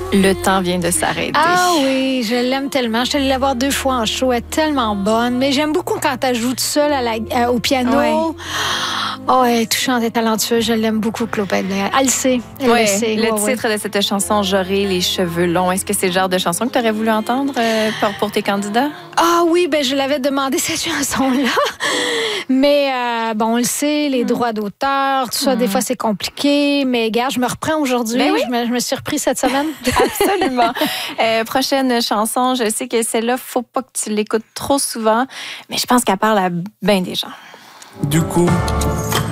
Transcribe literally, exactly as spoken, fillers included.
Le temps vient de s'arrêter. Ah oui, je l'aime tellement. Je suis allée la voir deux fois en show. Elle est tellement bonne. Mais j'aime beaucoup quand elle joue toute seule à la, à, au piano. Ouais. Oh, elle est touchante et talentueuse. Je l'aime beaucoup, Claude Pellerin. Elle le sait. Elle ouais, le sait. Le ouais, titre ouais. de cette chanson, J'aurai les cheveux longs. Est-ce que c'est le genre de chanson que tu aurais voulu entendre euh, pour, pour tes candidats? Ah oui, ben je l'avais demandé cette chanson-là. Mais euh, bon, on le sait, les mm. droits d'auteur, tout ça, mm. des fois, c'est compliqué. Mais gars, je me reprends aujourd'hui. Ben oui. je, me, je me suis repris cette semaine. Absolument. euh, prochaine chanson, je sais que celle-là, faut pas que tu l'écoutes trop souvent, mais je pense qu'elle parle à bien des gens. Du coup,